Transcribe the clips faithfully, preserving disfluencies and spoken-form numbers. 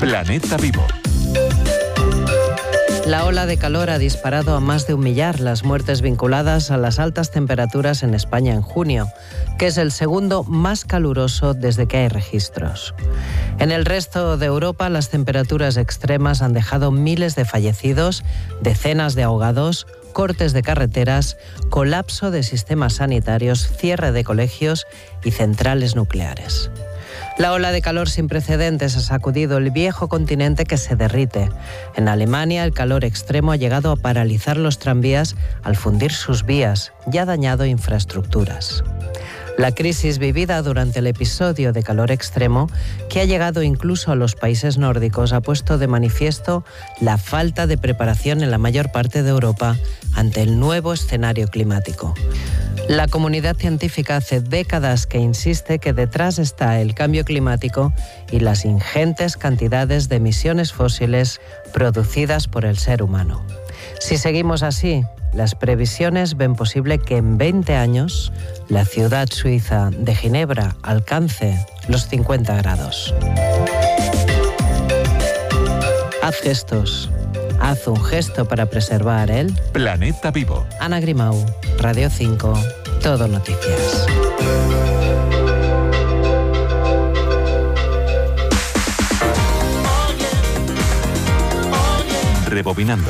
Planeta Vivo. La ola de calor ha disparado a más de un millar las muertes vinculadas a las altas temperaturas en España en junio, que es el segundo más caluroso desde que hay registros. En el resto de Europa, las temperaturas extremas han dejado miles de fallecidos, decenas de ahogados, cortes de carreteras, colapso de sistemas sanitarios, cierre de colegios y centrales nucleares. La ola de calor sin precedentes ha sacudido el viejo continente que se derrite. En Alemania, el calor extremo ha llegado a paralizar los tranvías al fundir sus vías y ha dañado infraestructuras. La crisis vivida durante el episodio de calor extremo, que ha llegado incluso a los países nórdicos, ha puesto de manifiesto la falta de preparación en la mayor parte de Europa ante el nuevo escenario climático. La comunidad científica hace décadas que insiste que detrás está el cambio climático y las ingentes cantidades de emisiones fósiles producidas por el ser humano. Si seguimos así, las previsiones ven posible que en veinte años la ciudad suiza de Ginebra alcance los cincuenta grados. Haz gestos. Haz un gesto para preservar el Planeta Vivo. Ana Grimau, Radio cinco, Todo Noticias. Rebobinando.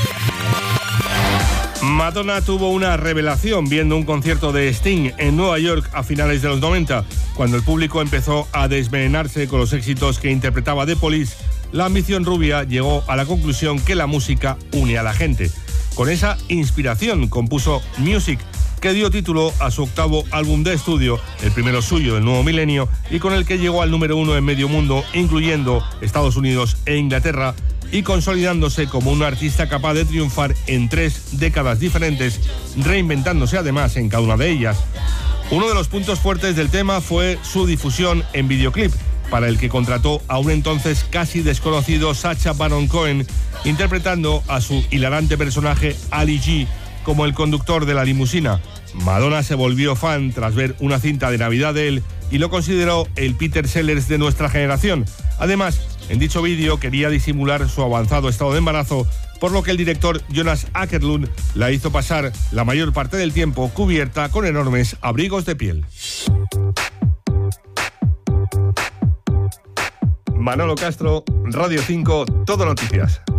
Madonna tuvo una revelación viendo un concierto de Sting en Nueva York a finales de los noventa, cuando el público empezó a desvenenarse con los éxitos que interpretaba The Police. La ambición rubia llegó a la conclusión que la música une a la gente. Con esa inspiración compuso Music, que dio título a su octavo álbum de estudio, el primero suyo del nuevo milenio, y con el que llegó al número uno en medio mundo, incluyendo Estados Unidos e Inglaterra, y consolidándose como un artista capaz de triunfar en tres décadas diferentes, reinventándose además en cada una de ellas. Uno de los puntos fuertes del tema fue su difusión en videoclip, para el que contrató a un entonces casi desconocido Sacha Baron Cohen, interpretando a su hilarante personaje Ali G como el conductor de la limusina. Madonna se volvió fan tras ver una cinta de Navidad de él y lo consideró el Peter Sellers de nuestra generación. Además, en dicho vídeo quería disimular su avanzado estado de embarazo, por lo que el director Jonas Åkerlund la hizo pasar la mayor parte del tiempo cubierta con enormes abrigos de piel. Manolo Castro, Radio cinco, Todo Noticias.